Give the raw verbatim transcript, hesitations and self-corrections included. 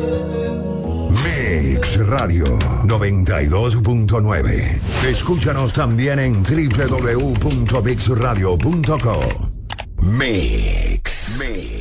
Mix Radio noventa y dos punto nueve. Escúchanos también en doble u doble u doble u punto mix radio punto co. Mix. Mix.